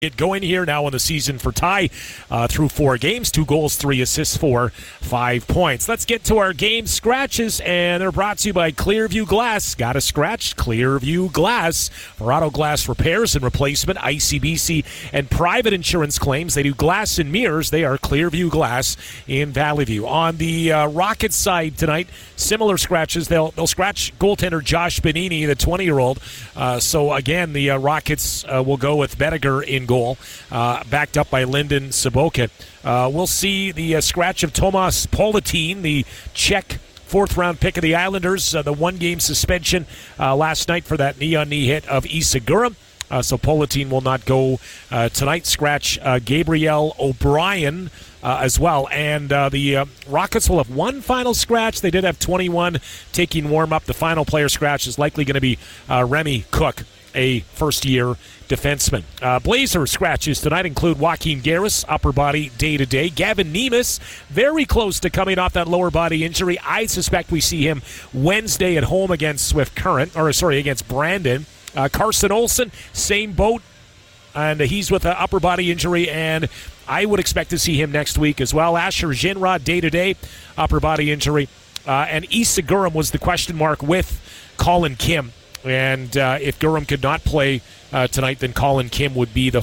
Get going here now in the season for Ty through 4 games, 2 goals, 3 assists for 5 points. Let's get to our game scratches, and they're brought to you by Clearview Glass. Got a scratch? Clearview Glass. For auto glass repairs and replacement, ICBC, and private insurance claims. They do glass and mirrors. They are Clearview Glass in Valley View. On the Rockets side tonight, similar scratches. They'll scratch goaltender Josh Benini, the 20-year-old. So again, the Rockets will go with Bettiger in goal, backed up by Lyndon Saboka. We'll see the scratch of Tomas Politin, the Czech fourth-round pick of the Islanders, the 1-game suspension last night for that knee-on-knee hit of Issa Guram. So Politin will not go tonight. Scratch Gabriel O'Brien as well. And the Rockets will have one final scratch. They did have 21 taking warm-up. The final player scratch is likely going to be Remy Cook, a first-year defenseman. Blazer scratches tonight include Joaquin Garris, upper body day-to-day. Gavin Nemes, very close to coming off that lower body injury. I suspect we see him Wednesday at home against against Brandon. Carson Olsen, same boat, and he's with an upper body injury, and I would expect to see him next week as well. Asher Ginrod, day-to-day, upper body injury. And Issa Guram was the question mark with Colin Kim. And if Guram could not play tonight, then Colin Kim would be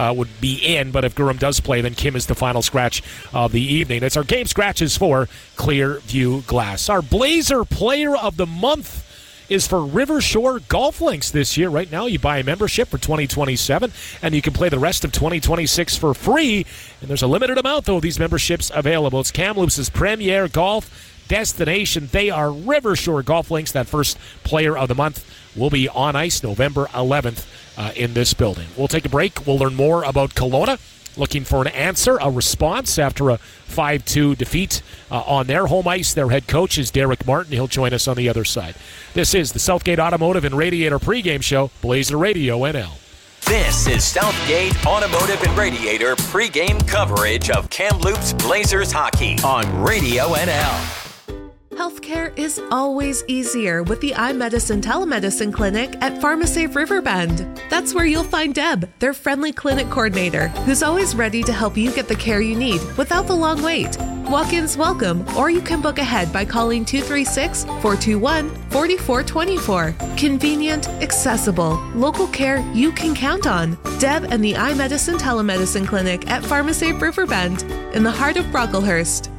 in. But if Guram does play, then Kim is the final scratch of the evening. That's our game scratches for Clearview Glass. Our Blazer Player of the Month is for River Shore Golf Links this year. Right now, you buy a membership for 2027, and you can play the rest of 2026 for free. And there's a limited amount, though, of these memberships available. It's Kamloops' premier golf destination. They are River Shore Golf Links. That first Player of the Month will be on ice November 11th in this building. We'll take a break. We'll learn more about Kelowna. Looking for an answer, a response after a 5-2 defeat on their home ice. Their head coach is Derek Martin. He'll join us on the other side. This is the Southgate Automotive and Radiator pregame show, Blazer Radio NL. This is Southgate Automotive and Radiator pregame coverage of Kamloops Blazers hockey on Radio NL. Healthcare is always easier with the iMedicine telemedicine clinic at PharmaSafe Riverbend. That's where you'll find Deb, their friendly clinic coordinator, who's always ready to help you get the care you need without the long wait. Walk-ins welcome, or you can book ahead by calling 236-421-4424. Convenient, accessible, local care you can count on. Deb and the iMedicine telemedicine clinic at PharmaSafe Riverbend in the heart of Brocklehurst.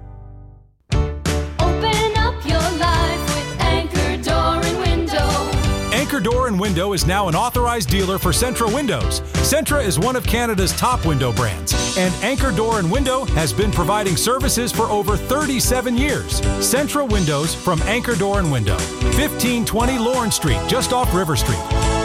Anchor Door & Window is now an authorized dealer for Centra Windows. Centra is one of Canada's top window brands, and Anchor Door & Window has been providing services for over 37 years. Centra Windows from Anchor Door & Window, 1520 Lawrence Street, just off River Street.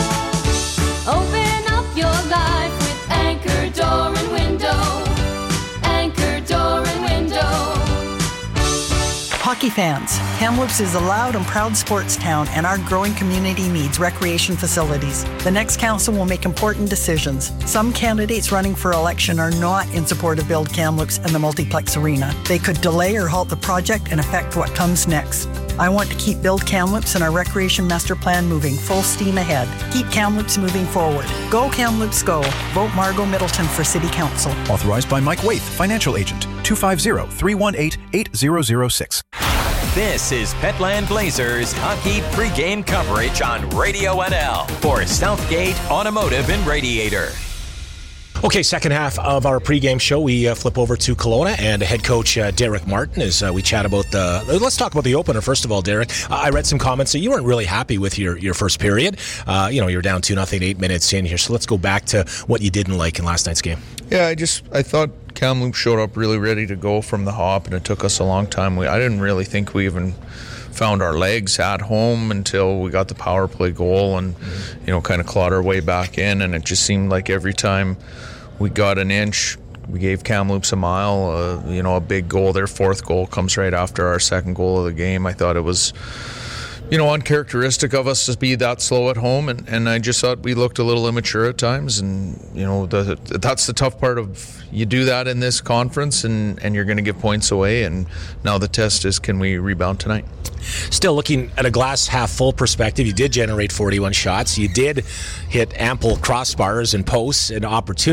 Open up your life with Anchor Door & Window. Anchor Door & Window. Hockey fans, Kamloops is a loud and proud sports town, and our growing community needs recreation facilities. The next council will make important decisions. Some candidates running for election are not in support of Build Kamloops and the multiplex arena. They could delay or halt the project and affect what comes next. I want to keep Build Kamloops and our recreation master plan moving full steam ahead. Keep Kamloops moving forward. Go Kamloops Go. Vote Margot Middleton for City Council. Authorized by Mike Waith, Financial Agent, 250-318-8006. This is Petland Blazers hockey pregame coverage on Radio NL for Southgate Automotive and Radiator. Okay, second half of our pregame show, we flip over to Kelowna and head coach Derek Martin as we chat about let's talk about the opener first of all, Derek. I read some comments that you weren't really happy with your first period. You're down 2-0, 8 minutes in here. So let's go back to what you didn't like in last night's game. Yeah, I thought Kamloops showed up really ready to go from the hop, and it took us a long time. I didn't really think we even found our legs at home until we got the power play goal and, kind of clawed our way back in. And it just seemed like every time we got an inch, we gave Kamloops a mile. A big goal. Their fourth goal comes right after our second goal of the game. I thought it was, uncharacteristic of us to be that slow at home, and I just thought we looked a little immature at times, and that's the tough part of, you do that in this conference and you're going to give points away, and now the test is, can we rebound tonight? Still looking at a glass half full perspective, you did generate 41 shots, you did hit ample crossbars and posts and opportunities.